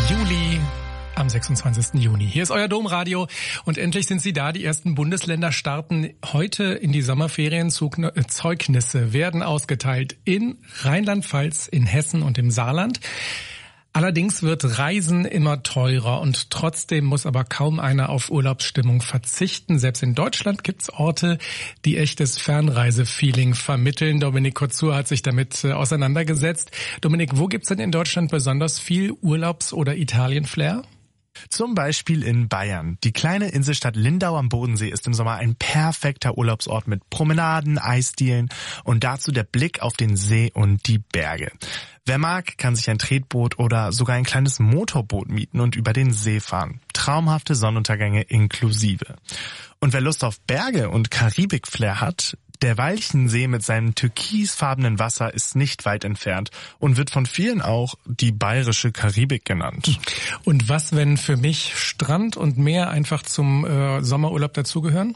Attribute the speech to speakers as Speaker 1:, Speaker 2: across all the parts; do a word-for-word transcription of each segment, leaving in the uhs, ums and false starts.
Speaker 1: Juli. Am sechsundzwanzigsten Juni. Hier ist euer Domradio und endlich sind sie da. Die ersten Bundesländer starten heute in die Sommerferien. Zeugnisse werden ausgeteilt in Rheinland-Pfalz, in Hessen und im Saarland. Allerdings wird Reisen immer teurer und trotzdem muss aber kaum einer auf Urlaubsstimmung verzichten. Selbst in Deutschland gibt's Orte, die echtes Fernreisefeeling vermitteln. Dominik Kotzur hat sich damit auseinandergesetzt. Dominik, wo gibt's denn in Deutschland besonders viel Urlaubs- oder Italien-Flair?
Speaker 2: Zum Beispiel in Bayern. Die kleine Inselstadt Lindau am Bodensee ist im Sommer ein perfekter Urlaubsort mit Promenaden, Eisdielen und dazu der Blick auf den See und die Berge. Wer mag, kann sich ein Tretboot oder sogar ein kleines Motorboot mieten und über den See fahren. Traumhafte Sonnenuntergänge inklusive. Und wer Lust auf Berge und Karibik-Flair hat, der Walchensee mit seinem türkisfarbenen Wasser ist nicht weit entfernt und wird von vielen auch die bayerische Karibik genannt.
Speaker 1: Und was, wenn für mich Strand und Meer einfach zum äh, Sommerurlaub dazugehören?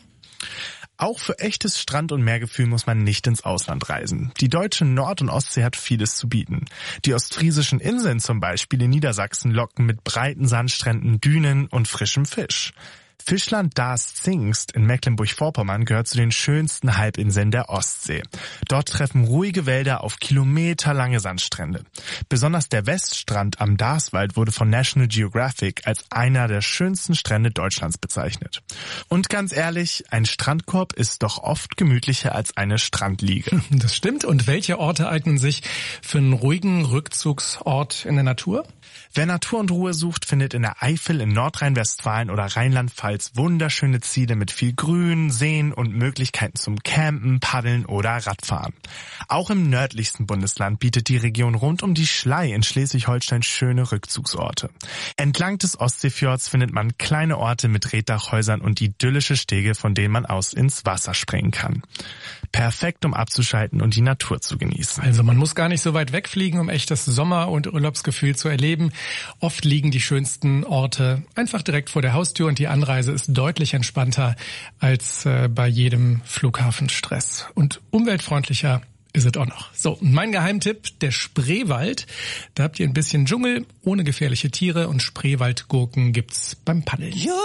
Speaker 2: Auch für echtes Strand- und Meergefühl muss man nicht ins Ausland reisen. Die deutsche Nord- und Ostsee hat vieles zu bieten. Die ostfriesischen Inseln zum Beispiel in Niedersachsen locken mit breiten Sandstränden, Dünen und frischem Fisch. Fischland Darß-Zingst in Mecklenburg-Vorpommern gehört zu den schönsten Halbinseln der Ostsee. Dort treffen ruhige Wälder auf kilometerlange Sandstrände. Besonders der Weststrand am Darßwald wurde von National Geographic als einer der schönsten Strände Deutschlands bezeichnet. Und ganz ehrlich, ein Strandkorb ist doch oft gemütlicher als eine Strandliege.
Speaker 1: Das stimmt. Und welche Orte eignen sich für einen ruhigen Rückzugsort in der Natur?
Speaker 2: Wer Natur und Ruhe sucht, findet in der Eifel, in Nordrhein-Westfalen oder Rheinland-Pfalz wunderschöne Ziele mit viel Grün, Seen und Möglichkeiten zum Campen, Paddeln oder Radfahren. Auch im nördlichsten Bundesland bietet die Region rund um die Schlei in Schleswig-Holstein schöne Rückzugsorte. Entlang des Ostseefjords findet man kleine Orte mit Reetdachhäusern und idyllische Stege, von denen man aus ins Wasser springen kann. Perfekt, um abzuschalten und die Natur zu genießen.
Speaker 1: Also man muss gar nicht so weit wegfliegen, um echtes Sommer- und Urlaubsgefühl zu erleben. Oft liegen die schönsten Orte einfach direkt vor der Haustür und die Anreise ist deutlich entspannter als äh, bei jedem Flughafenstress. Und umweltfreundlicher ist es auch noch. So, mein Geheimtipp, der Spreewald. Da habt ihr ein bisschen Dschungel ohne gefährliche Tiere und Spreewaldgurken gibt's beim Paddeln. Ja.